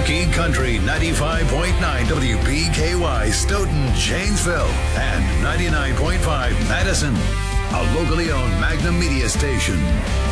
Talking Country 95.9 WPKY Stoughton, Janesville, and 99.5 Madison. A locally owned Magnum Media station.